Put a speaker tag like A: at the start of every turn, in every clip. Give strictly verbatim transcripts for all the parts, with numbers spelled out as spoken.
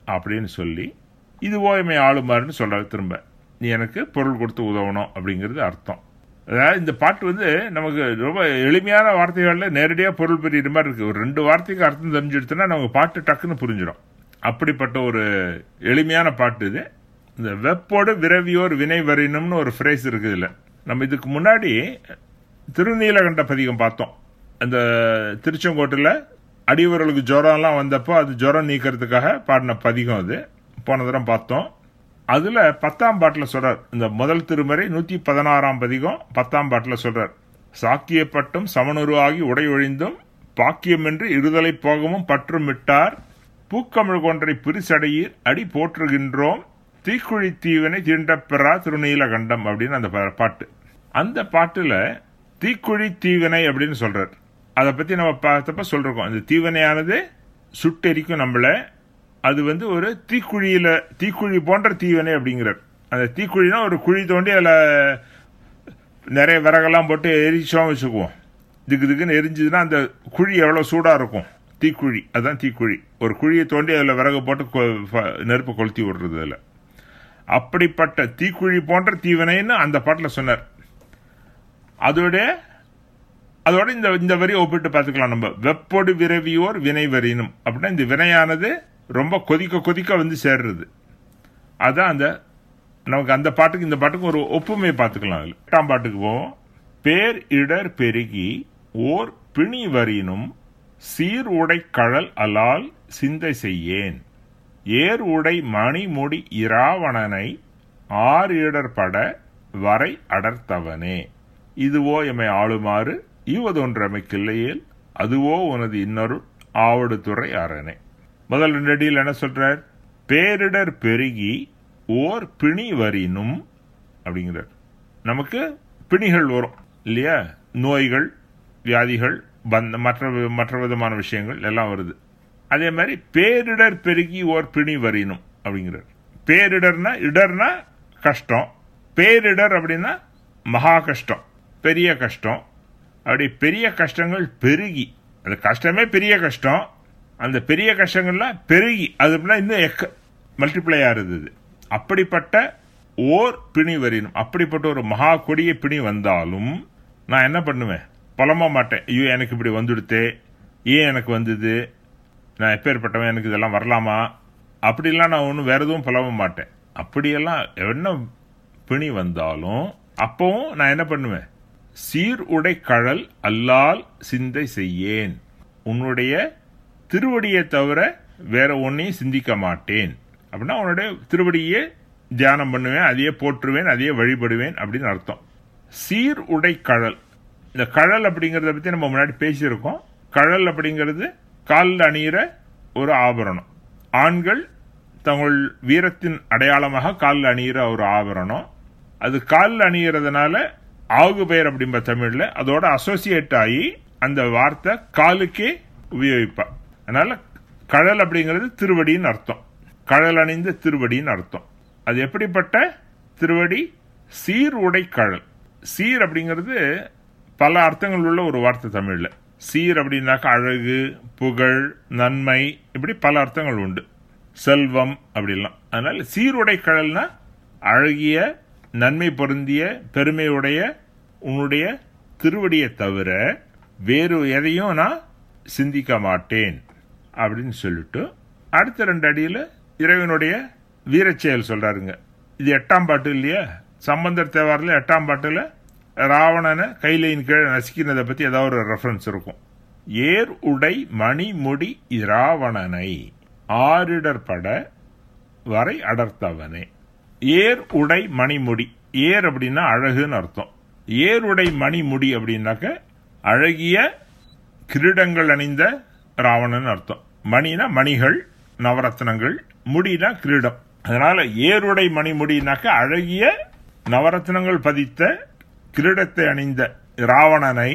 A: அப்படின்னு சொல்லி இதுவோ எம்மை ஆளுமாறுன்னு சொல்றாரு. திரும்ப நீ எனக்கு பொருள் கொடுத்து உதவணும் அப்படிங்கிறது அர்த்தம். அதாவது இந்த பாட்டு வந்து நமக்கு ரொம்ப எளிமையான வார்த்தைகள்ல நேரடியாக பொருள் பெரிய மாதிரி இருக்கு. ஒரு ரெண்டு வார்த்தைக்கு அர்த்தம் தெரிஞ்சுடுத்துனா நமக்கு பாட்டு டக்குன்னு புரிஞ்சிடும். அப்படிப்பட்ட ஒரு எளிமையான பாட்டு இது. இந்த வெப்போடு விரவியோர் வினை வரினும்னு ஒரு ஃப்ரேஸ் இருக்கு. இதுல நம்ம இதுக்கு முன்னாடி திருநீலகண்ட பதிகம் பார்த்தோம். அந்த திருச்செங்கோட்டில் அடியவர்களுக்கு ஜுரம்லாம் வந்தப்போ அது ஜுரம் நீக்கிறதுக்காக பாடின பதிகம் அது போன தரம் பார்த்தோம். அதுல பத்தாம் பாட்டில் சொல்றார், இந்த முதல் திருமறை நூத்தி பதினாறாம் பதிகம் பத்தாம் பாட்டில் சொல்றார், சாக்கியப்பட்டும் சமனுருவாகி உடை ஒழிந்தும் பாக்கியமின்றி இருதலை போகமும் பற்றும் விட்டார் பூக்கமிழ் கொன்றை பிரிசடையீர் அடி போற்றுகின்றோம் தீக்குழி தீவனை தீண்டப்பெறா திருநீலகண்டம் அப்படின்னு அந்த பாட்டு. அந்த பாட்டுல தீக்குழி தீவனை அப்படின்னு சொல்றார். அதை பத்தி நம்ம பார்த்தப்ப சொல்றோம், அந்த தீவனையானது சுட்டெரிக்கும் நம்மள. அது வந்து ஒரு தீக்குழியில தீக்குழி போன்ற தீவனை அப்படிங்கிறார். அந்த தீக்குழினா ஒரு குழி தோண்டி அதுல நிறைய விறகெல்லாம் போட்டு எரிச்சோம் வச்சுக்குவோம். திக்கு திக்குன்னு எரிஞ்சதுன்னா அந்த குழி எவ்வளவு சூடா இருக்கும், தீக்குழி. அதுதான் தீக்குழி. ஒரு குழியை தோண்டி அதுல விறகு போட்டு நெருப்பு கொளுத்தி விடுறது. அதுல அப்படிப்பட்ட தீக்குழி போன்ற தீவனைன்னு அந்த பாட்டுல சொன்னார். அதோட அதோட இந்த இந்த வரியை ஒப்பிட்டு பார்த்துக்கலாம் நம்ம. வெப்பொடு விரவியோர் வினை வரினும் அப்படின்னா இந்த வினையானது ரொம்ப கொதிக்க கொதிக்க வந்து சேர்றது. அதான் அந்த நமக்கு அந்த பாட்டுக்கு இந்த பாட்டுக்கு ஒரு ஒப்புமை பார்த்துக்கலாம். அதில் எட்டாம் பாட்டுக்கு போவோம். பேர் இடர் பெருகி ஓர் பிணி வரினும் சீர் உடை கழல் அலால் சிந்தை செய்யேன் ஏர் உடை மணிமுடி இராவணனை ஆறு இடர் பட வரை அடர்த்தவனே இதுவோ எம்மை ஆளுமாறு ஈவதொன்றமை கிள்ளையில் அதுவோ உனது இன்னொரு ஆவடு துறை அரணே. முதல் ரெண்டு அடியில் என்ன சொல்றார்? பேரிடர் பெருகி ஓர் பிணி வரினும் அப்படிங்கிறார். நமக்கு பிணிகள் வரும் இல்லையா, நோய்கள் வியாதிகள் பந்த மற்ற மற்ற விதமான விஷயங்கள் எல்லாம் வருது. அதே மாதிரி பேரிடர் பெருகி ஓர் பிணி வரினும் அப்படிங்கிறார். பேரிடர்னா இடர்னா கஷ்டம், பேரிடர் அப்படின்னா மகா கஷ்டம், பெரிய கஷ்டம். அப்படி பெரிய கஷ்டங்கள் பெருகி, அந்த கஷ்டமே பெரிய கஷ்டம், அந்த பெரிய கஷ்டங்கள்லாம் பெருகி அது இன்னும் எக்க மல்டிப்ளை ஆறுது. அப்படிப்பட்ட ஓர் பிணி வரினும், அப்படிப்பட்ட ஒரு மகா கொடிய பிணி வந்தாலும் நான் என்ன பண்ணுவேன்? புலம்ப மாட்டேன். ஐயோ எனக்கு இப்படி வந்துடுத்தே, ஏன் எனக்கு வந்தது, நான் எப்பேற்பட்டவன், எனக்கு இதெல்லாம் வரலாமா, அப்படிலாம் நான் ஒன்றும் வேற எதுவும் புலம்ப மாட்டேன். அப்படியெல்லாம் என்ன பிணி வந்தாலும் அப்பவும் நான் என்ன பண்ணுவேன்? சீர் உடை கழல் அல்லால் சிந்தை செய்யேன், உன்னுடைய திருவடியை தவிர வேற ஒன்னையும் சிந்திக்க மாட்டேன். அப்படின்னா உன்னுடைய திருவடியே தியானம் பண்ணுவேன், அதையே போற்றுவேன், அதையே வழிபடுவேன் அப்படின்னு அர்த்தம். சீர் உடை கழல், இந்த கழல் அப்படிங்கறத பத்தி நம்ம முன்னாடி பேசியிருக்கோம். கழல் அப்படிங்கிறது காலில் அணியிற ஒரு ஆபரணம். ஆண்கள் தங்கள் வீரத்தின் அடையாளமாக காலில் அணியிற ஒரு ஆபரணம். அது காலில் அணியறதுனால ஆகு பெயர் அப்படிம்ப தமிழ்ல அதோட அசோசியேட் ஆகி அந்த வார்த்தை காலுக்கே உபயோகிப்பா. அதனால கழல் அப்படிங்கிறது திருவடின்னு அர்த்தம், கழல் அணிந்த திருவடின்னு அர்த்தம். அது எப்படிப்பட்ட திருவடி? சீர் உடை கழல். சீர் அப்படிங்கிறது பல அர்த்தங்கள் உள்ள ஒரு வார்த்தை தமிழ்ல. சீர் அப்படின்னாக்க அழகு, புகழ், நன்மை, இப்படி பல அர்த்தங்கள் உண்டு. செல்வம் அப்படிலாம். அதனால சீருடை கழல்னா அழகிய, நன்மை பொருந்திய, பெருமையுடைய உன்னுடைய திருவடியை தவிர வேறு எதையும் நான் சிந்திக்க மாட்டேன் அப்படின்னு சொல்லிட்டு அடுத்த ரெண்டு அடியில் இறைவனுடைய வீரச்செயல் சொல்றாருங்க. இது எட்டாம் பாட்டு இல்லையா? சம்பந்தர் தேவாரில் எட்டாம் பாட்டுல ராவணனை கைலையின் கீழே நசுக்கினதை பத்தி ஏதாவது ஒரு ரெஃபரன்ஸ் இருக்கும். ஏர் உடை மணிமுடி இராவணனை ஆரிடர் பட வரை அடர்த்தவனே. ஏர் உடை மணிமுடி, ஏர் அப்படின்னா அழகுன்னு அர்த்தம். ஏர் உடை மணிமுடி அப்படின்னாக்க அழகிய கிரீடங்கள் அணிந்த ராவணன் அர்த்தம். மணினா மணிகள், நவரத்னங்கள், முடினா கிரீடம். அதனால ஏருடை மணிமுடினாக்க அழகிய நவரத்னங்கள் பதித்த கிரீடத்தை அணிந்த ராவணனை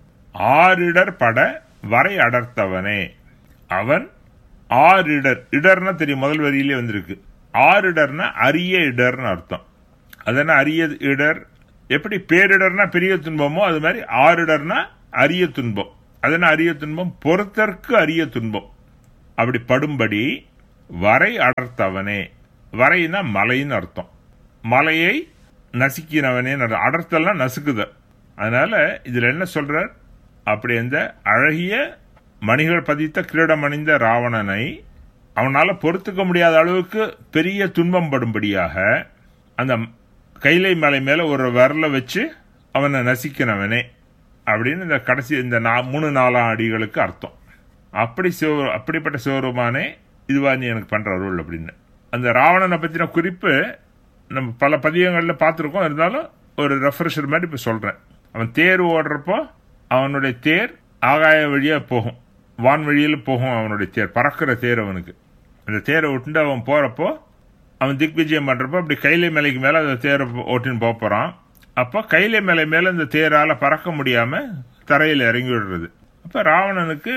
A: ஆரிடர் பட வரை அடர்த்தவனே. அவன் ஆரிடர், இடர்னா தெரியும், முதல் வரியிலே வந்திருக்கு. ஆரிடர்னா அரிய இடர்னு அர்த்தம். அதனா அரிய இடர், எப்படி பேரிடர்னா பெரிய துன்பமோ அது மாதிரி ஆரிடர்னா அரிய துன்பம். அதனா அரிய துன்பம், பொறுத்தற்கு அரிய துன்பம். அப்படி படும்படி வரை அடர்த்தவனே. வரைனா மலைன்னு அர்த்தம். மலையை நசுக்கினவனே. அடர்த்தெல்லாம் நசுக்குத. அதனால இதுல என்ன சொல்றார், அப்படி அந்த அழகிய மணிகள் பதித்த கிரீடம் அணிந்த ராவணனை அவனால பொறுத்துக்க முடியாத அளவுக்கு பெரிய துன்பம் படும்படியாக அந்த கைலை மலை மேல ஒரு விரல வச்சு அவனை நசிக்கினவனே அப்படின்னு இந்த கடைசி இந்த மூணு நாலாம் அடிகளுக்கு அர்த்தம். அப்படி சிவ அப்படிப்பட்ட சிவருமானே இதுவா நீ எனக்கு பண்ற அருள் அப்படின்னு. அந்த ராவணனை பத்தின குறிப்பு நம்ம பல பதியங்கள்ல பார்த்துருக்கோம். இருந்தாலும் ஒரு ரெஃப்ரெஷர் மாதிரி இப்ப சொல்றேன். அவன் தேர் ஓடுறப்போ அவனுடைய தேர் ஆகாய வழியா போகும், வான் வழியில போகும். அவனுடைய தேர் பறக்கிற தேர். அவனுக்கு அந்த தேரை விட்டு அவன் போறப்போ அவன் திக் விஜயம் பண்றப்போ அப்படி கைலை மலைக்கு மேல அந்த தேரை ஓட்டின்னு போக போறான். அப்போ கைலை மலை மேல இந்த தேரால பறக்க முடியாம தரையில இறங்கி விடுறது. அப்ப ராவணனுக்கு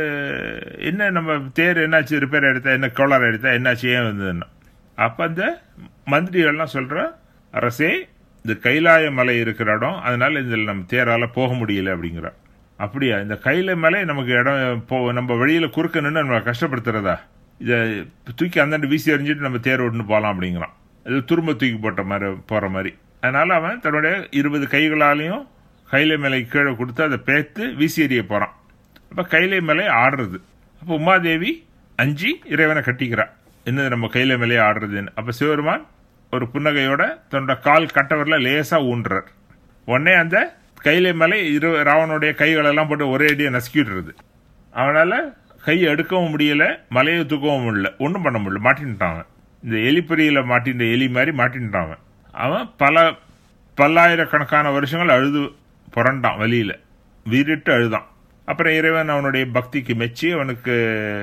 A: என்ன, நம்ம தேர் என்னாச்சு, ரிப்பேர் எடுத்தா என்ன, கோளாறு எடுத்தா என்னாச்சு, ஏன் வந்ததுன்னா அப்ப அந்த மந்திரிகள்லாம் சொல்ற, அரசே இந்த கைலாய மலை இருக்கிற இடம், அதனால இதில் நம்ம தேரால போக முடியல அப்படிங்கிற. அப்படியா, இந்த கைலை மலை நமக்கு இடம் நம்ம வழியில குறுக்க நின்று நம்ம கஷ்டப்படுத்துறதா, இதை தூக்கி அந்தாண்டு வீசி எறிஞ்சிட்டு நம்ம தேர் ஓட்டுன்னு போகலாம் அப்படிங்கிறான். இது துரும்ப தூக்கி போட்ட மாதிரி போற மாதிரி. அதனால அவன் தன்னுடைய இருபது கைகளாலையும் கைலை மலை கீழே கொடுத்து அதை பேத்து வீசி எறிய போறான். அப்ப கைலை மலை ஆடுறது. அப்ப உமாதேவி அஞ்சி இறைவனை கட்டிக்கிறா, என்னது நம்ம கைலை மலையை ஆடுறதுன்னு. அப்ப சிவருமான் ஒரு புன்னகையோட தன்னோட கால் கட்டவரில் லேசா ஊன்றார். உடனே அந்த கைலை மலை இரு ராவனுடைய கைகளெல்லாம் போட்டு ஒரே அடியை நசுக்கிடுறது. அவனால கையை எடுக்கவும் முடியல, மலையை தூக்கவும் முடியல, ஒன்றும் பண்ண முடியல, மாட்டின்ட்டான். இந்த எலிப்பொறியில மாட்டின்ற எலி மாதிரி மாட்டின்ட்டான். அவன் பல பல்லாயிரக்கணக்கான வருஷங்கள் அழுது புரண்டான், வழியில வீறிட்டு அழுதான். அப்புறம் இறைவன் அவனுடைய பக்திக்கு மெச்சி அவனுக்கு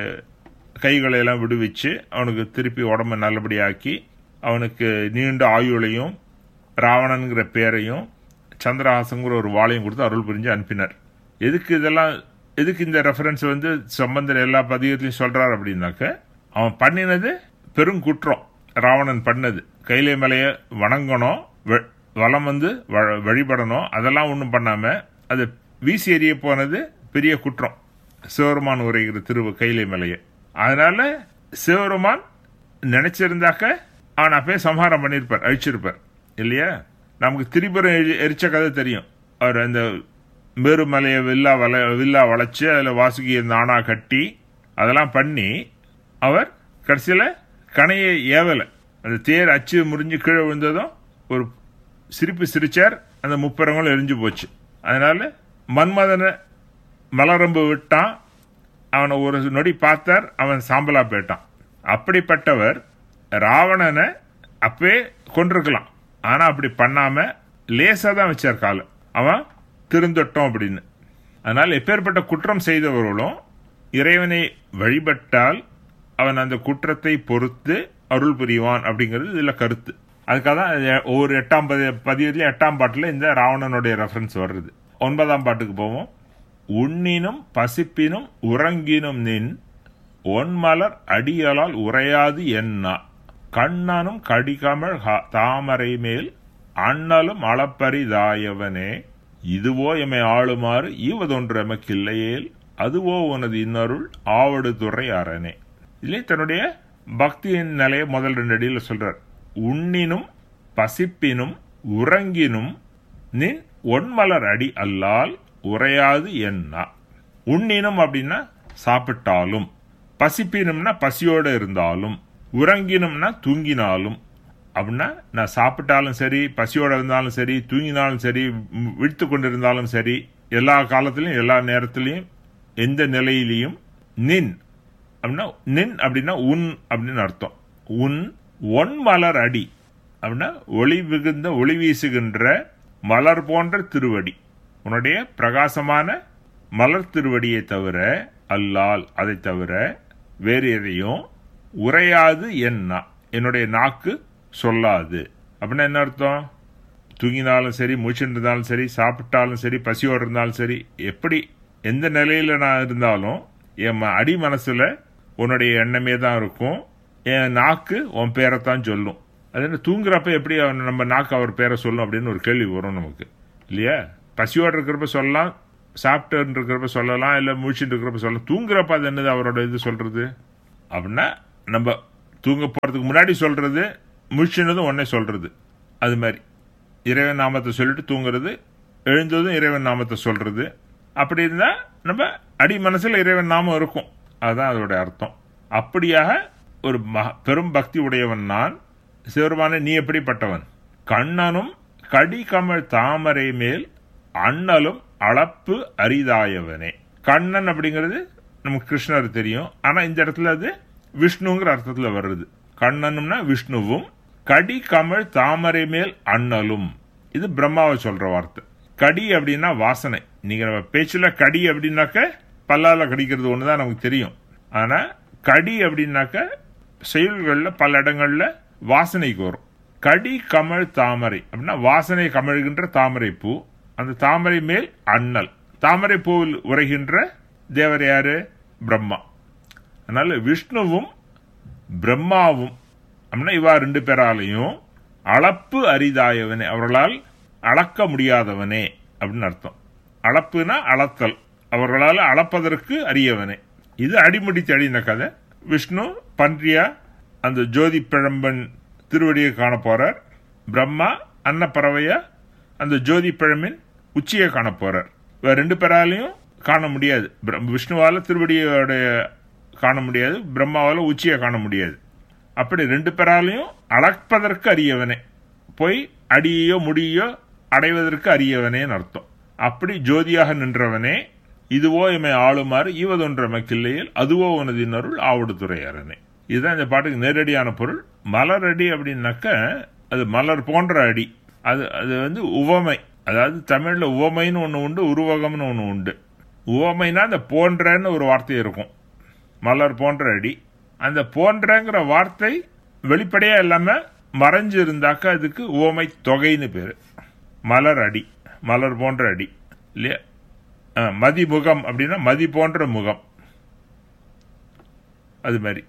A: கைகளை எல்லாம் விடுவிச்சு அவனுக்கு திருப்பி உடம்பை நல்லபடியாக்கி அவனுக்கு நீண்ட ஆயுளையும் ராவணன்கிற பேரையும் சந்திரஹாசங்கிற ஒரு வாளையும் கொடுத்து அருள் புரிஞ்சு அனுப்பினார். எதுக்கு இதெல்லாம், எதுக்கு இந்த ரெஃபரன்ஸ் வந்து சம்பந்தர் எல்லா பதிகத்திலையும் சொல்றாரு அப்படின்னாக்க, அவன் பண்ணினது பெருங்குற்றம். ராவணன் பண்ணது கைலை மலையை வணங்கணும், வலம் வந்து வழிபடணும், அதெல்லாம் ஒன்றும் பண்ணாம அது வீசி எறிய போனது பெரிய குற்றம். சிவருமான் உரைகிற திரு கைலை மலையை. அதனால சிவருமான் நினைச்சிருந்தாக்க அவன் அப்பயே சம்ஹாரம் பண்ணிருப்பார், அழிச்சிருப்பார் இல்லையா. நமக்கு திரிபுரம் எரிச்ச கதை தெரியும். அவர் அந்த மேருமலையை வில்லா வள வில்லா வளைச்சு அதில் வாசுகியை நானா கட்டி அதெல்லாம் பண்ணி அவர் கடைசியில் கணையை ஏவலை. அந்த தேர் அச்சு முறிஞ்சு கீழே விழுந்ததும் ஒரு சிரிப்பு சிரிச்சார், அந்த முப்பரங்களும் எரிஞ்சு போச்சு. அதனால மன்மதனை மலரம்பு விட்டான், அவனை ஒரு நொடி பார்த்தார், அவன் சாம்பலா போயிட்டான். அப்படிப்பட்டவர் ராவணனை அப்பவே கொண்டிருக்கலாம், ஆனா அப்படி பண்ணாம லேசா தான் வச்சார் கால, அவன் திருந்தட்டும் அப்படின்னு. அதனால எப்பேற்பட்ட குற்றம் செய்தவர்களும் இறைவனை வழிபட்டால் அவன் அந்த குற்றத்தை பொறுத்து அருள் புரிவான் அப்படிங்கிறது இதுல கருத்து. அதுக்காக தான் ஒவ்வொரு எட்டாம் பதி பதியத்திலையும் எட்டாம் பாட்டுல இந்த ராவணனுடைய ரெஃபரன்ஸ் வருது. ஒன்பதாம் பாட்டுக்கு போவோம். உண்ணினும் பசிப்பினும் உறங்கினும் நின் ஒன்மலர் அடியலால் உரையாது என்னா கண்ணனும் கடிகமழ் தாமரை மேல் அண்ணலும் அளப்பரிதாயவனே இதுவோ எமை ஆளுமாறு ஈவதொன்று எமக்கில்லையேல் அதுவோ உனது இன்னருள் ஆவடு துறை அரணே. இதுலேயே தன்னுடைய பக்தியின் நிலையை முதல் ரெண்டு அடியில் சொல்றார். உண்ணினும் பசிப்பினும் உறங்கினும் நின் ஒன்மலர் அடி அல்லால் உரையாது என்னா. உண்ணினும் அப்படின்னா சாப்பிட்டாலும், பசிப்பினும்னா பசியோடு இருந்தாலும், உறங்கினும்னா தூங்கினாலும். அப்படின்னா நான் சாப்பிட்டாலும் சரி, பசியோட இருந்தாலும் சரி, தூங்கினாலும் சரி, விழித்து கொண்டிருந்தாலும் சரி, எல்லா காலத்திலையும் எல்லா நேரத்திலையும் எந்த நிலையிலையும் நின் அப்படின்னா, நின் அப்படின்னா உன் அப்படின்னு அர்த்தம். உன் ஒன் மலர் அடி அப்படின்னா ஒளி மிகுந்த ஒளி வீசுகின்ற மலர் போன்ற திருவடி, உன்னுடைய பிரகாசமான மலர் திருவடியை தவிர அல்லால், அதை தவிர வேறு எதையும் உரையாது என்னா, என்னுடைய நாக்கு சொல்லாது. அப்படின்னா என்ன அர்த்தம்? தூங்கினாலும் சரி, மூச்சுட்டு இருந்தாலும் சரி, சாப்பிட்டாலும் சரி, பசியோடு இருந்தாலும் சரி, எப்படி எந்த நிலையில நான் இருந்தாலும் என் அடி மனசுல உன்னுடைய எண்ணமே தான் இருக்கும். என் நாக்கு உன் பேரைத்தான் சொல்லும். அது என்ன, தூங்குறப்ப எப்படி நம்ம நாக்கு அவர் பேரை சொல்லும் அப்படின்னு ஒரு கேள்வி வரும் நமக்கு இல்லையா. பசியோடு இருக்கிறப்ப சொல்லலாம், சாப்பிட்டு இருக்கிறப்ப சொல்லலாம், இல்லை மூச்சுட்டு இருக்கிறப்ப சொல்லலாம். தூங்குறப்ப அது என்னது அவரோட இது சொல்றது அப்படின்னா, நம்ம தூங்க போறதுக்கு முன்னாடி சொல்றது, முழிச்சினதும் உடனே சொல்றது. அது மாதிரி இறைவன் நாமத்தை சொல்லிட்டு தூங்குறது, எழுந்ததும் இறைவன் நாமத்தை சொல்றது. அப்படி இருந்தா நம்ம அடி மனசுல இறைவன் நாமம் இருக்கும். அதுதான் அதோட அர்த்தம். அப்படியாக ஒரு பெரும் பக்தி உடையவன் நான். சிவருமான நீ எப்படிப்பட்டவன்? கண்ணனும் கடி கமழ் தாமரை மேல் அண்ணலும் அளப்பு அரிதாயவனே. கண்ணன் அப்படிங்கிறது நமக்கு கிருஷ்ணர் தெரியும். ஆனா இந்த இடத்துல அது விஷ்ணுங்கிற அர்த்தத்துல வருது. கண்ணனும்னா விஷ்ணுவும், கடி கமழ் தாமரை மேல் அண்ணலும் இது பிரம்மாவை சொல்ற வார்த்தை. கடி அப்படின்னா வாசனை. நீங்க நம்ம பேச்சுல கடி அப்படின்னாக்க பல்லால கடிக்கிறது ஒண்ணுதான் நமக்கு தெரியும். ஆனா கடி அப்படின்னாக்க செயல்கள்ல பல இடங்கள்ல வாசனைக்கு வரும். கடி கமழ் தாமரை அப்படின்னா வாசனை கமழ்கின்ற தாமரை பூ. அந்த தாமரை மேல் அண்ணல், தாமரை பூவில் உரைகின்ற தேவர் யாரு? பிரம்மா. அதனால விஷ்ணுவும் பிரம்மாவும் அப்படின்னா இவா ரெண்டு பேராலையும் அளப்பு அரிதாயவனே, அவர்களால் அளக்க முடியாதவனே அப்படின்னு அர்த்தம். அளப்புனா அளத்தல், அவர்களால் அளப்பதற்கு அரியவனே. இது அடிமுடி தடின கதை. விஷ்ணு பன்றியா அந்த ஜோதி பிழம்பன் திருவடியை காண போறார். பிரம்மா அன்னப்பறவையா அந்த ஜோதி பிழம்பின் உச்சியை காண போறார். வேற ரெண்டு பேராலையும் காண முடியாது. விஷ்ணுவால திருவடியோட காண முடியாது, பிரம்மாவால உச்சியை காண முடியாது. அப்படி ரெண்டு பேராலையும் அளப்பதற்கு அரியவனே, போய் அடியோ முடியோ அடைவதற்கு அரியவனேன்னு அர்த்தம். அப்படி ஜோதியாக நின்றவனே, இதுவோ எமை ஆளுமாறு ஈவதொன்ற மக்கில்லையில் அதுவோ உனதின் அருள் ஆவடு துறையரனே. இதுதான் இந்த பாட்டுக்கு நேரடியான பொருள். மலர் அடி அப்படின்னாக்க அது மலர் போன்ற அடி. அது அது வந்து உவமை. அதாவது தமிழ்ல உவமைன்னு ஒன்று உண்டு, உருவகம்னு ஒன்று உண்டு. உவமைனா அந்த போன்றன்னு ஒரு வார்த்தை இருக்கும். மலர் போன்ற அடி. அந்த போன்றங்கிற வார்த்தை வெளிப்படையா இல்லாம மறைஞ்சு இருந்தாக்க அதுக்கு உவமை தொகைன்னு பேரு. மலர் அடி, மலர் போன்ற அடி இல்லையா? மதிமுகம் அப்படின்னா மதி போன்ற முகம். அது மாதிரி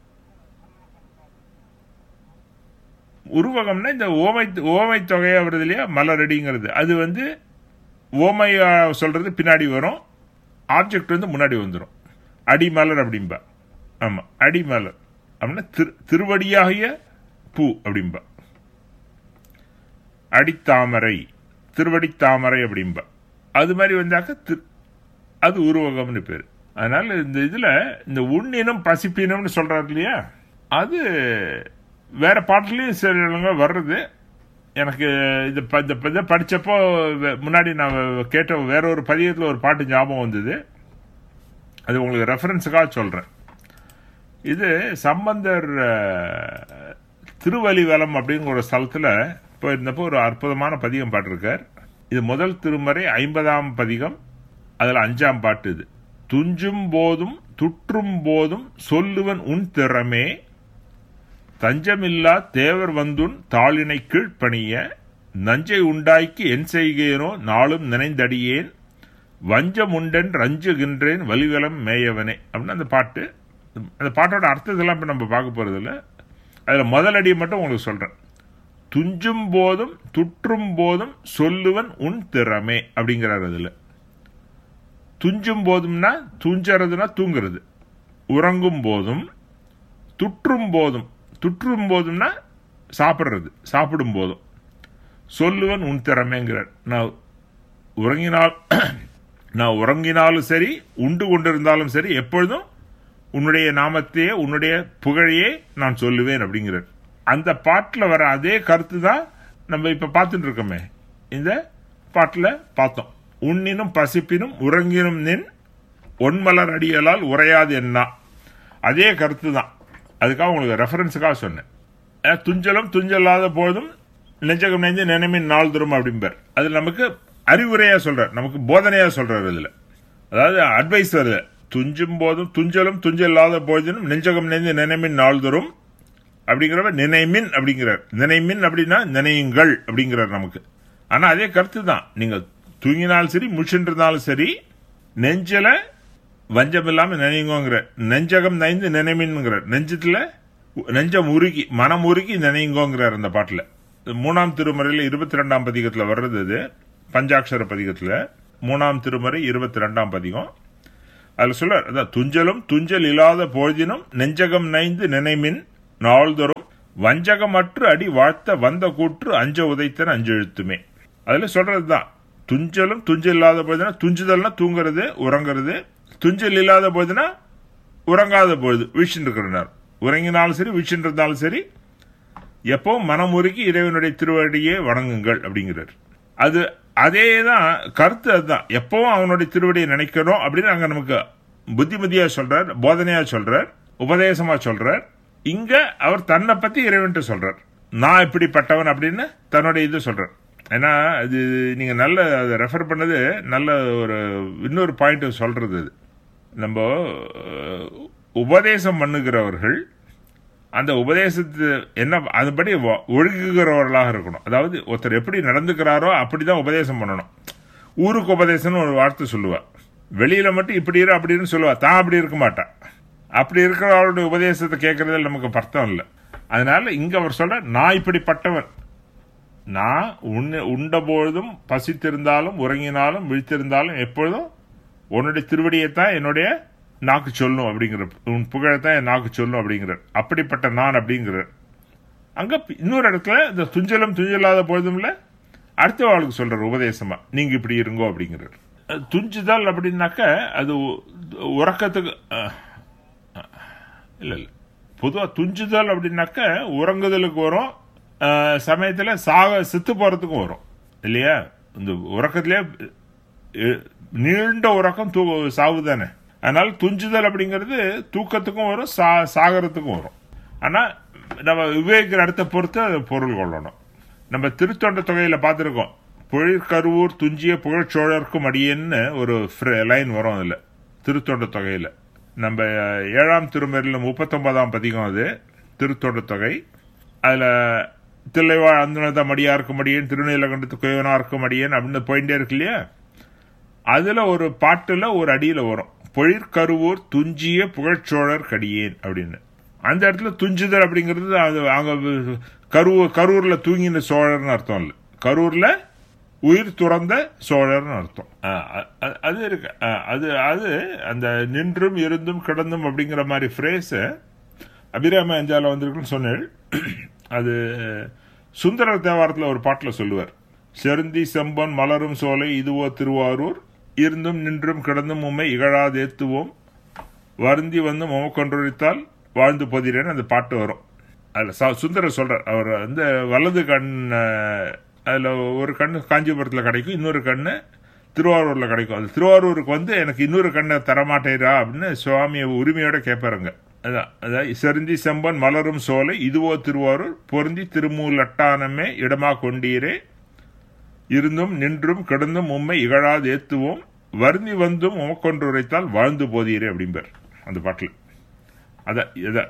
A: உருவகம்னா இந்த ஓமை ஓமை தொகையா வருது இல்லையா, மலரடிங்கிறது. அது வந்து ஓமையா சொல்றது பின்னாடி வரும், ஆப்ஜெக்ட் வந்து முன்னாடி வந்துடும். அடிமலர் அப்படின்பா. ஆமா, அடிமலர் அப்படின்னா திருவடியாகிய பூ அப்படின்பா. அடித்தாமரை, திருவடி தாமரை அப்படின்பா. அது மாதிரி வந்தாக்க அது உருவகம்னு பேரு. அதனால இந்த இதுல இந்த உண்ணினம் பசிப்பினம்னு சொல்றாரு இல்லையா, அது வேற பாட்டுலயும் சில வர்றது. எனக்கு இது படிச்சப்போ முன்னாடி நான் கேட்ட வேற ஒரு பதியத்துல ஒரு பாட்டு ஞாபகம் வந்தது. அது உங்களுக்கு ரெஃபரன்ஸுக்காக சொல்றேன். இது சம்பந்தர் திருவலிவலம் அப்படிங்கிற ஒரு ஸ்தலத்துல போயிருந்தப்போ ஒரு அற்புதமான பதிகம் பாட்டிருக்கார். இது முதல் திருமறை ஐம்பதாம் பதிகம், அதுல அஞ்சாம் பாட்டு. இது துஞ்சும் போதும் துற்றும் போதும் சொல்லுவன் உன் திறமே, தஞ்சமில்லா தேவர் வந்துன் தாளினை கீழ்ப்பணிய, நஞ்சை உண்டாய்க்கு என் செய்கேனோ நாளும் நினைந்தடியேன், வஞ்சம் உண்டன் ரஞ்சுகின்றேன் வலிவலம் மேயவனே அப்படின்னு அந்த பாட்டு. அந்த பாட்டோட அர்த்தத்தெல்லாம் இப்ப நம்ம பார்க்க போறது இல்லை. அதுல முதல் அடியை மட்டும் உங்களுக்கு சொல்றேன். துஞ்சும் போதும் துற்றும் போதும் சொல்லுவன் உன் திறமே அப்படிங்கிறார். அதுல துஞ்சும் போதும்னா துஞ்சறதுனா தூங்குறது, உறங்கும் போதும், துற்றும் போதும், துற்றும் போதும்னா சாப்பிடுறது, சாப்பிடும் போதும், சொல்லுவன் உன் திறமைங்கிறார். நான் உறங்கினால் நான் உறங்கினாலும் சரி, உண்டு கொண்டிருந்தாலும் சரி, எப்பொழுதும் உன்னுடைய நாமத்தையே உன்னுடைய புகழையே நான் சொல்லுவேன் அப்படிங்கிறார். அந்த பாட்டில் வர அதே கருத்து தான் நம்ம இப்ப பார்த்துட்டு இருக்கோமே. இந்த பாட்டில் பார்த்தோம். உண்ணினும் பசிப்பினும் உறங்கினும் நின் ஒன்மலர் அடியலால் உரையாது என்ன, அதே கருத்து தான். அதுக்காக உங்களுக்கு ரெஃபரன்ஸுக்காக சொன்னேன். துஞ்சலும் துஞ்சல்லாத போதும் நெஞ்சகம் நெஞ்சு நினைமின் நாள் தரும் அப்படிம்பார். அது நமக்கு அறிவுரையா சொல்றார், நமக்கு போதனையா சொல்றாரு. இதுல அதாவது அட்வைஸ் வருது. துஞ்சும் போதும் துஞ்சலும் துஞ்சல்லாத போதினும் நெஞ்சகம் நெஞ்சு நினைமின் நாள் தரும் அப்படிங்கிறவ நினைமின் அப்படிங்கிறார். நினைமின் அப்படின்னா நினையுங்கள் அப்படிங்கிறார் நமக்கு. ஆனா அதே கருத்து தான். நீங்க தூங்கினாலும் சரி, முழிச்சுருந்தாலும் சரி, நெஞ்சல வஞ்சம் இல்லாம நினைங்குங்கிற, நெஞ்சகம் நைந்து நினைமின்ங்கிறார். நெஞ்சத்துல நெஞ்சம் உருகி மனம் உருகி நினைங்கோங்கிறார் அந்த பாட்டுல. மூணாம் திருமுறையில இருபத்தி ரெண்டாம் பதிகத்துல வர்றது. அது பஞ்சாட்சர பதிகத்துல மூணாம் திருமுறை இருபத்தி ரெண்டாம் பதிகம். அதுல சொல்ற அதான் துஞ்சலும் துஞ்சல் இல்லாத பொழுதினும் நெஞ்சகம் நைந்து நினைமின் நாள்தோறும் வஞ்சகமற்று அடி வாழ்த்த வந்த கூற்று அஞ்ச உதைத்தன அஞ்செழுத்துமே. அதுல சொல்றதுதான் துஞ்சலும் துஞ்சல் இல்லாத பொழுதுனா, துஞ்சுதல்னா தூங்குறது உறங்குறது, துஞ்சல் இல்லாத பொழுதுனா உறங்காத பொழுது வீழ்ச்சின்னு இருக்கிறார். உறங்கினாலும் சரி வீழ்ச்சின்னு இருந்தாலும் சரி எப்பவும் மனமுருகி இறைவனுடைய திருவடியை வணங்குங்கள் அப்படிங்கிறார். அது அதே தான் கருத்து. அதுதான் எப்பவும் அவனுடைய திருவடியை நினைக்கணும் அப்படின்னு அங்க நமக்கு புத்திமதியா சொல்றார், போதனையா சொல்றார், உபதேசமா சொல்றார். இங்க அவர் தன்னை பத்தி இறைவன் சொல்றார், நான் இப்படிப்பட்டவன் அப்படின்னு தன்னுடைய இது சொல்றார். ஏன்னா அது நீங்க நல்ல அதை ரெஃபர் பண்ணது நல்ல ஒரு இன்னொரு பாயிண்ட் சொல்றது. அது நம்ம உபதேசம் பண்ணுகிறவர்கள் அந்த உபதேசத்து என்ன அதுபடி ஒழுகுகிறவர்களாக இருக்கணும். அதாவது ஒருத்தர் எப்படி நடந்துக்கிறாரோ அப்படிதான் உபதேசம் பண்ணணும். ஊருக்கு உபதேசம்னு ஒரு வார்த்தை சொல்லுவா, வெளியில மட்டும் இப்படி இரு அப்படின்னு சொல்லுவா, தான் அப்படி இருக்க மாட்டான். அப்படி இருக்கிறவருடைய உபதேசத்தை கேட்கறதுல நமக்கு பர்த்தம் இல்லை. அதனால இங்க அவர் சொல்ற, நான் இப்படிப்பட்டவன், நான் உன்னை உண்ட பொழுதும் பசித்திருந்தாலும் உறங்கினாலும் விழித்திருந்தாலும் எப்பொழுதும் உன்னுடைய திருவடியைத்தான் என்னுடைய நாக்கு சொல்லும் அப்படிங்கிற, உன் புகழத்தான் என் நாக்கு சொல்லும் அப்படிங்கிறார். அப்படிப்பட்ட நான் அப்படிங்கிறார். அங்க இன்னொரு இடத்துல இந்த துஞ்சலும் துஞ்சலாத பொழுதும் இல்ல அடுத்த ஆளுக்கு சொல்றார் உபதேசமா, நீங்க இப்படி இருங்கோ அப்படிங்கிறார். துஞ்சுதல் அப்படின்னாக்க அது உறக்கத்துக்கு இல்ல இல்ல பொதுவா துஞ்சுதல் அப்படின்னாக்க உறங்குதலுக்கு வரும், சமயத்துல சாக செத்து போறதுக்கும் வரும் இல்லையா. இந்த உறக்கத்திலே நீண்ட உறக்கம் தூ சாவு தானே. அதனால துஞ்சுதல் அப்படிங்கிறது தூக்கத்துக்கும் வரும், சாகரத்துக்கும் வரும். ஆனா நம்ம விவேகிற இடத்தை பொறுத்து அதை பொருள் கொள்ளணும். நம்ம திருத்தொண்ட தொகையில பார்த்திருக்கோம், பொழிற்கருவூர் துஞ்சிய புகழ்ச்சோழர்க்கும் அடியேன்னு ஒரு லைன் வரும் அதுல திருத்தொண்ட தொகையில. நம்ம ஏழாம் திருமறையில முப்பத்தி ஒன்பதாம் பதிகம் அது திருத்தொண்ட தொகை. அதுல தில்லைவாழ் அந்தனதம் அடியாருக்கும் அடியேன், திருநீலகண்டத்து குயவனாருக்கும் அடியேன் அப்படின்னு போயிட்டே இருக்கு இல்லையா. அதுல ஒரு பாட்டுல ஒரு அடியில வரும், பொழிற்கருவூர் துஞ்சிய புகழ்ச்சோழர் கடியேன் அப்படின்னு. அந்த இடத்துல துஞ்சுதல் அப்படிங்கிறது அது அங்க கரூர் கரூர்ல தூங்கின சோழர்னு அர்த்தம் இல்லை, கரூர்ல உயிர் துறந்த சோழர்னு அர்த்தம். அது இருக்கு. அது அது அந்த நின்றும் இருந்தும் கிடந்தும் அப்படிங்கிற மாதிரி ஃப்ரேஸ் அபிராம அஞ்சால வந்திருக்குன்னு சொன்னேன். அது சுந்தரர் தேவாரத்தில் ஒரு பாட்டில் சொல்லுவார், செருந்தி செம்பன் மலரும் சோலை இதுவோ திருவாரூர், இருந்தும் நின்றும் கிடந்தும் உண்மை இகழாதேத்துவோம், வருந்தி வந்து முமக்கொன்றித்தால் வாழ்ந்து போதிரேன்னு அந்த பாட்டு வரும். அதில் சுந்தரர் சொல்றார், அவர் வந்து வலது கண் அதில் ஒரு கண்ணு காஞ்சிபுரத்தில் கிடைக்கும், இன்னொரு கண்ணு திருவாரூரில் கிடைக்கும். அது திருவாரூருக்கு வந்து எனக்கு இன்னொரு கண்ணை தரமாட்டேரா அப்படின்னு சுவாமியை உரிமையோட கேட்பாருங்க. அதான் அதான் செருந்தி செம்பன் மலரும் சோலை இதுவோ திருவாரூர், பொருந்தி திருமூலட்டானமே இடமா கொண்டீரே, இருந்தும் நின்றும் கிடந்தும் உண்மை இகழாது ஏத்துவோம், வருந்தி வந்தும் உமக்கொன்று உரைத்தால் வாழ்ந்து போதீரே அப்படிம்பார் அந்த பாட்டில். அதான் இதான்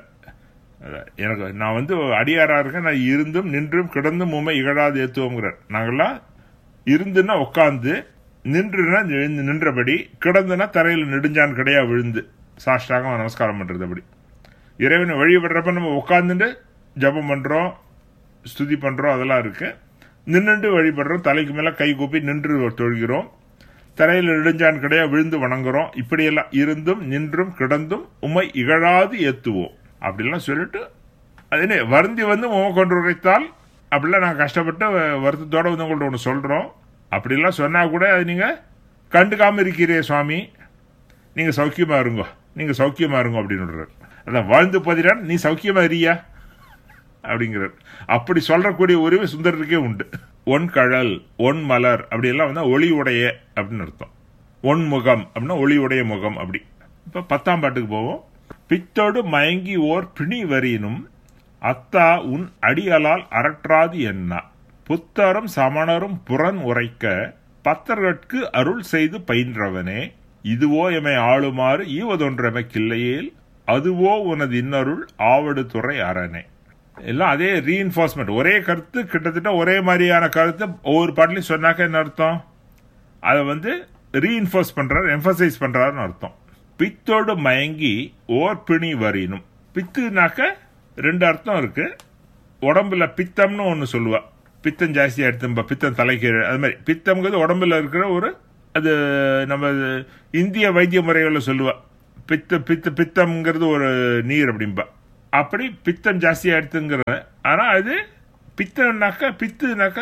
A: எனக்கு நான் வந்து அடியாரா இருக்கேன், நான் இருந்தும் நின்றும் கிடந்தும் உண்மை இகழாது ஏத்துவோங்கிறார். நாங்கெல்லாம் இருந்துன்னா உட்காந்து, நின்றுனா நின்றபடி, கிடந்துன்னா தரையில் நெடுஞ்சான் கிடையா விழுந்து சாஷ்டாகம் நமஸ்காரம் பண்றது. அப்படி இறைவனை வழிபடுறப்ப நம்ம உட்காந்துட்டு ஜபம் பண்றோம், ஸ்துதி பண்றோம், அதெல்லாம் இருக்கு. நின்றுண்டு வழிபடுறோம், தலைக்கு மேல கை கூப்பி நின்று தொழுகிறோம், தரையில் நெடுஞ்சான் கிடையா விழுந்து வணங்குறோம். இப்படியெல்லாம் இருந்தும் நின்றும் கிடந்தும் உம்மை இகழாது ஏத்துவோம் அப்படிலாம் சொல்லிட்டு, அதே வருந்தி வந்து உமை கொண்டு உரைத்தால், அப்படிலாம் நாங்கள் கஷ்டப்பட்டு வருத்தத்தோட வந்து உங்கள்ட்ட ஒன்று சொல்றோம், அப்படிலாம் சொன்னா கூட அது நீங்க கண்டுக்காம இருக்கிறே சுவாமி, நீங்க சௌக்கியமா இருங்கோ, நீங்க சௌக்கியமா இருங்கோ அப்படின்னு. அதான் வாழ்ந்து போதிரான், நீ சௌக்கியமா இருக்கியா அப்படிங்கிறார். அப்படி சொல்றக்கூடிய உரிமை சுந்தரருக்கே உண்டு. ஒன் கழல் ஒன் மலர் அப்படி எல்லாம் வந்து ஒளி உடைய அப்படின்னு அர்த்தம். ஒன் முகம் அப்படின்னா ஒளி உடைய முகம். அப்படி இப்ப பத்தாம் பாட்டுக்கு போவோம். பித்தோடு மயங்கி ஓர் பிணி வரினும் அத்தா உன் அடியலால் அரற்றாது என்ன, புத்தரும் சமணரும் புறன் உரைக்க பத்தர்கட்கு அருள் செய்து பயின்றவனே, இதுவோ எமை ஆளுமாறு ஈவதொன்றமைக்கில்லையேல் அதுவோ உனது இன்னருள் ஆவடு துறை அரணே. எல்லாம் அதே ரீஇன்ஃபோர்ஸ்மெண்ட், ஒரே கருத்து, கிட்டத்தட்ட ஒரே மாதிரியான கருத்து ஒவ்வொரு பாட்டிலையும் சொன்னாக்க என்ன அர்த்தம், அதை வந்து ரீஇன்ஃபோர்ஸ் பண்றாரு, எம்பசைஸ் பண்றாருன்னு அர்த்தம். பித்தோடு மயங்கி ஓர் பிணி வரினும், பித்துனாக்க ரெண்டு அர்த்தம் இருக்கு. உடம்புல பித்தம்னு ஒன்னு சொல்லுவா, பித்தம் ஜாஸ்தியா எடுத்தும்பா, பித்தம் தலைக்கு, அது மாதிரி பித்தம்ங்கிறது உடம்புல இருக்கிற ஒரு அது நம்ம இந்திய வைத்திய முறைகளில் சொல்லுவா, பித்த பித்த பித்தம்ங்கிறது ஒரு நீர் அப்படின்பா. அப்படி பித்தம் ஜாஸ்தி ஆயிடுத்துங்கிறத. ஆனால் அது பித்தம்னாக்க பித்துனாக்க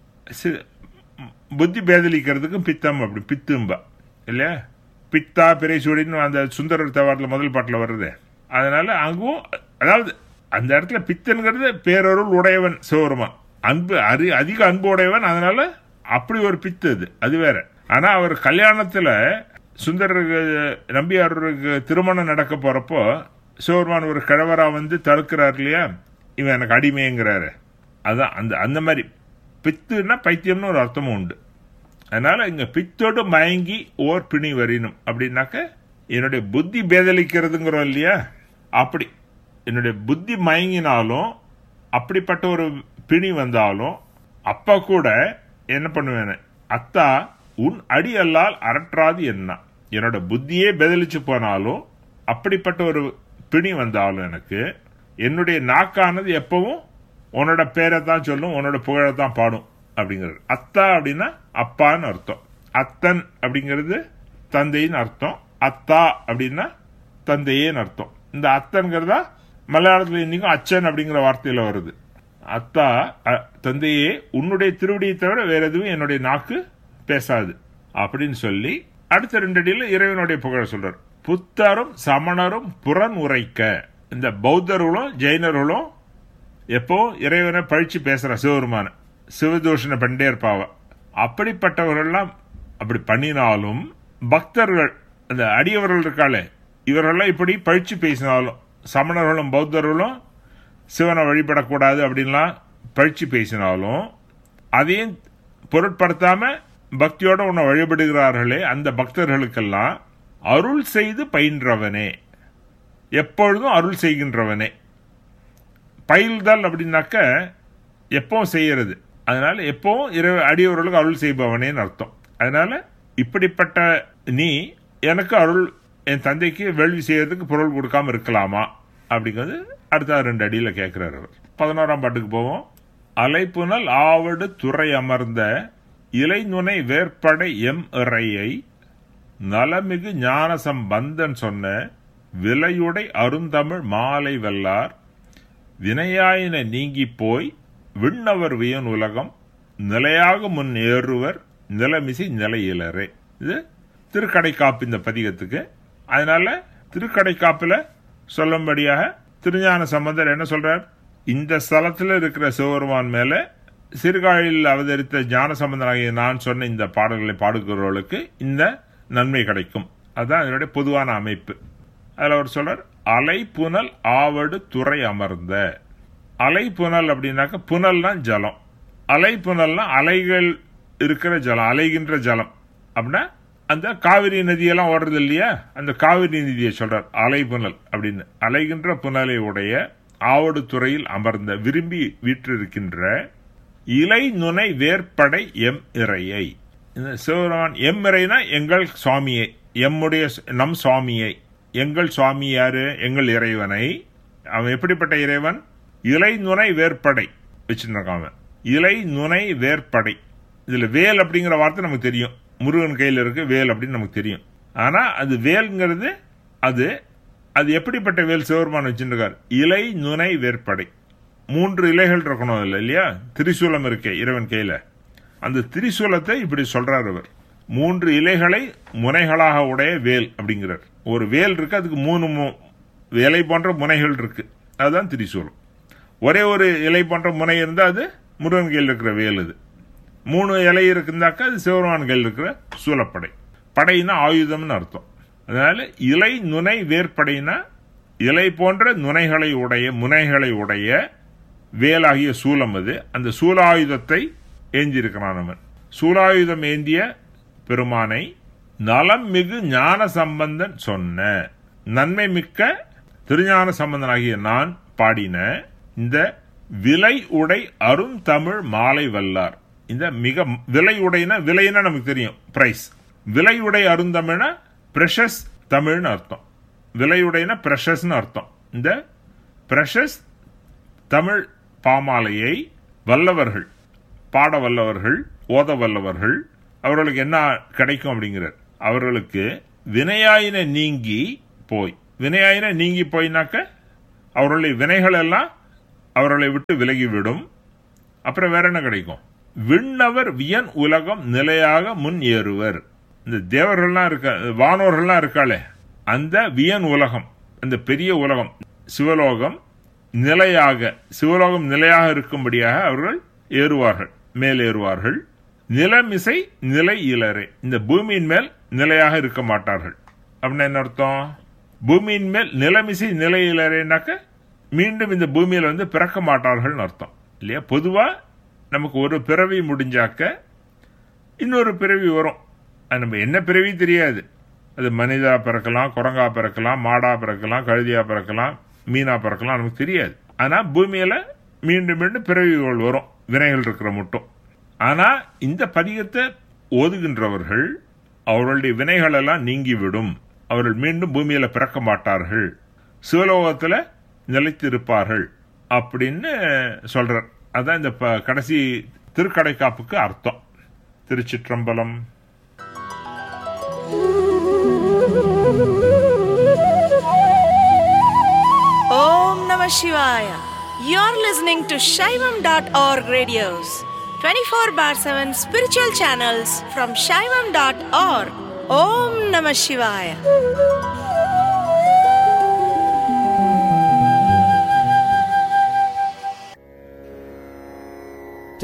A: புத்தி பேதலிக்கிறதுக்கும் பித்தம் அப்படி பித்தும்பா இல்லையா. பித்தா பிறைசூடின்னு அந்த சுந்தரர் தேவாரத்தில் முதல் பாட்டில் வருது. அதனால அங்கும் அதாவது அந்த இடத்துல பித்தன்கிறது பேரருள் உடையவன் சிவபெருமான், அன்பு அரி அதிக அன்பு உடையவன். அதனால அப்படி ஒரு பித்து அது அது வேற. ஆனா அவர் கல்யாணத்துல சுந்தரருக்கு நம்பியாருக்கு திருமணம் நடக்க போறப்போ சிவபெருமான் ஒரு கிழவரா வந்து தடுக்கிறார் இல்லையா, இவன் எனக்கு அடிமைங்கிறாரு. அதான் அந்த அந்த மாதிரி பித்துன்னா பைத்தியம்னு ஒரு அர்த்தமும் உண்டு. அதனால இங்க பித்தோடு மயங்கி ஓர் பிணி வரினும் அப்படின்னாக்க என்னுடைய புத்தி பேதலிக்கிறதுங்கிறோம் இல்லையா, அப்படி என்னுடைய புத்தி மயங்கினாலும் அப்படிப்பட்ட ஒரு பிணி வந்தாலும் அப்ப கூட என்ன பண்ணுவேன், அத்தா உன் அடி அல்லால் அரற்றாது என்ன. என்னோட புத்தியே பேதலிச்சு போனாலும் அப்படிப்பட்ட ஒரு பிணி வந்தாலும் எனக்கு என்னுடைய நாக்கானது எப்பவும் உன்னோட பேரை தான் சொல்லும், உன்னோட புகழை தான் பாடும் அப்படிங்கிறது. அத்தா அப்படின்னா அப்பான்னு அர்த்தம், அத்தன் அப்படிங்கிறது தந்தைன்னு அர்த்தம், அத்தா அப்படின்னா தந்தையேன்னு அர்த்தம். இந்த அத்தன்கிறதா மலையாளத்தில் இன்னைக்கும் அச்சன் அப்படிங்கிற வார்த்தையில வருது. அத்தா தந்தையே உன்னுடைய திருவடியை தவிர வேற எதுவும் என்னுடைய நாக்கு பேசாது அப்படின்னு சொல்லி அடுத்த ரெண்டு அடியில் இறைவனுடைய புகழ சொல்றார். புத்தரும் சமணரும் புறன் உரைக்க, இந்த பௌத்தர்களும் ஜெயினர்களும் எப்போ இறைவனை பழிச்சு பேசுற சிவபெருமான சிவதூஷணை பண்ணிட்டே இருப்பாவ. அப்படிப்பட்டவர்கள்லாம் அப்படி பண்ணினாலும் பக்தர்கள் அந்த அடியவர்கள் இருக்காளே இவர்கள்லாம் இப்படி பழிச்சு பேசினாலும், சமணர்களும் பௌத்தர்களும் சிவனை வழிபடக்கூடாது அப்படின்லாம் பழிச்சு பேசினாலும் அதையும் பொருட்படுத்தாம பக்தியோட உன்னை வழிபடுகிறார்களே அந்த பக்தர்களுக்கெல்லாம் அருள் செய்து பயின்றவனே, எப்பொழுதும் அருள் செய்கின்றவனே. பயில்தல் அப்படின்னாக்க எப்பவும் செய்யறது, அதனால எப்பவும் இரவு அடியவர்களுக்கு அருள் செய்பவனேன்னு அர்த்தம். அதனால இப்படிப்பட்ட நீ எனக்கு அருள் என் தந்தைக்கு வேள்வி செய்யறதுக்கு பொருள் கொடுக்காம இருக்கலாமா அப்படிங்கிறது அடுத்த ரெண்டு அடியில கேட்கிறார் அவர். பதினோராம் பாட்டுக்கு போவோம். அலைப்புனல் ஆவடு துறை அமர்ந்த இலைநுனை வேற்படை எம் இறையை நலமிகு ஞான சம்பந்தன் சொன்ன விலையுடை அருந்தமிழ் மாலை வல்லார் வினையாயின நீங்கி போய் விண்ணவர் வியன் உலகம் நிலையாக முன் ஏறுவர் நிலமிசை நிலையிலரே. இது திருக்கடைக்காப்பு இந்த பதிகத்துக்கு. அதனால திருக்கடைக்காப்புல சொல்லும்படியாக திருஞான சம்பந்தர் என்ன சொல்றார், இந்த ஸ்தலத்தில் இருக்கிற சிவபெருமான் மேல சிறுகாழில் அவதரித்த ஞான சம்பந்தனாகிய நான் சொன்ன இந்த பாடல்களை பாடுகிறவர்களுக்கு இந்த நன்மை கிடைக்கும். அதுதான் இதனுடைய பொதுவான அமைப்பு. அதில் அவர் சொல்றார், அலை புனல் ஆவடு துறை அமர்ந்த. அலை புனல் அப்படின்னாக்க புனல்னா ஜலம், அலை புனல்னா அலைகள் இருக்கிற ஜலம், அலைகின்ற ஜலம். அப்படின்னா அந்த காவிரி நதியெல்லாம் ஓடுறது இல்லையா, அந்த காவிரி நதியை சொல்றார் அலை புனல் அப்படின்னு. அலைகின்ற புனலை உடைய ஆவடு துறையில் அமர்ந்த விரும்பி வீற்றிருக்கின்ற இலை நுனை வேற்படை எம் இறையை. சிவபெருமான் எம் இறைனா எங்கள் சுவாமியை, எம்முடைய நம் சுவாமியை. எங்கள் சுவாமி யாரு, எங்கள் இறைவனை. அவன் எப்படிப்பட்ட இறைவன், இலை நுனை வேற்படை வச்சிருக்கான். இலை நுனை வேற்படை, இதுல வேல் அப்படிங்கிற வார்த்தை நமக்கு தெரியும், முருகன் கையில் இருக்கு வேல் அப்படின்னு நமக்கு தெரியும். ஆனா அது வேல்ங்கிறது அது அது எப்படிப்பட்ட வேல் சிவபெருமான் வச்சிருக்கார், இலை நுனை வேற்படை. மூன்று இலைகள் இருக்கணும் இல்ல இல்லையா, திரிசூலம் இருக்கே இறைவன் கையில. அந்த திரிசூலத்தை இப்படி சொல்றார் அவர், மூன்று இலைகளை முனைகளாக உடைய வேல் அப்படிங்கிறார். ஒரு வேல் இருக்கு, அதுக்கு மூணு இலை போன்ற முனைகள் இருக்கு, அதுதான் திரிசூலம். ஒரே ஒரு இலை போன்ற முனை இருந்தா அது முருகன் கையில் இருக்கிற வேல். இது மூணு இலை இருக்குந்தாக்கா அது சிவபெருமான் கையில் இருக்கிற சூலப்படை. படைனா ஆயுதம்னு அர்த்தம். அதனால இலை நுனை வேற்படைனா இலை போன்ற நுனைகளை உடைய முனைகளை உடைய வேலாகிய சூலம். அது அந்த சூலாயுதத்தை ஏந்திருக்கிறான் அவன். சூலாயுதம் ஏந்திய பெருமானை நலம் மிகு ஞான சம்பந்தன் சொன்ன, நன்மை மிக்க திருஞான சம்பந்தனாகிய நான் பாடின இந்த விலை உடை அரும் தமிழ் மாலை வல்லார். இந்த மிக விலை உடைனா, விலைன்னா நமக்கு தெரியும் பிரைஸ். விலை உடை அருந்தமிழ்னா பிரஷஸ் தமிழ்னு அர்த்தம். விலையுடைனா பிரஷஸ்னு அர்த்தம். இந்த பிரஷஸ் தமிழ் பாமாலையை வல்லவர்கள், பாட வல்லவர்கள், ஓத வல்லவர்கள், அவர்களுக்கு என்ன கிடைக்கும் அப்படிங்கிறார். அவர்களுக்கு வினையாயின நீங்கி போய், வினையாயின நீங்கி போயினாக்க அவர்களுடைய வினைகள் எல்லாம் அவர்களை விட்டு விலகிவிடும். அப்புறம் வேற என்ன கிடைக்கும்? விண்ணவர் வியன் உலகம் நிலையாக முன் ஏறுவர். இந்த தேவர்கள்லாம் இருக்க, வானோர்கள்லாம் இருக்காளே, அந்த வியன் உலகம், அந்த பெரிய உலகம் சிவலோகம் நிலையாக, சிவலோகம் நிலையாக இருக்கும்படியாக அவர்கள் ஏறுவார்கள், மேலேறுவார்கள். நிலமிசை நிலை இலரே, இந்த பூமியின் மேல் நிலையாக இருக்க மாட்டார்கள். அப்படின்னா என்ன அர்த்தம்? பூமியின் மேல் நிலமிசை நிலை இலரேனாக்க மீண்டும் இந்த பூமியில வந்து பிறக்க மாட்டார்கள் அர்த்தம் இல்லையா? பொதுவா நமக்கு ஒரு பிறவி முடிஞ்சாக்க இன்னொரு பிறவி வரும். அது நம்ம என்ன பிறவி தெரியாது. அது மனிதா பிறக்கலாம், குரங்கா பிறக்கலாம், மாடா பிறக்கலாம், கழுதியா பிறக்கலாம், மீனா பிறக்கலாம், நமக்கு தெரியாது. ஆனா பூமியில மீண்டும் மீண்டும் பிறவிகள் வரும், வினைகள் இருக்கிற மட்டும். ஆனா இந்த பதிகத்தை ஓதுகின்றவர்கள் அவர்களுடைய வினைகள் எல்லாம் நீங்கிவிடும், அவர்கள் மீண்டும் பூமியில பிறக்க மாட்டார்கள், சிவலோகத்துல நிலைத்திருப்பார்கள் அப்படின்னு சொல்றார். அதான் இந்த கடைசி திருக்கடைக்காப்புக்கு அர்த்தம். திருச்சிற்றம்பலம்.
B: Om Namah Shivaya. You're listening to Shaivam dot org radios, twenty-four bar seven spiritual channels from Shaivam dot org. Om Namah Shivaya.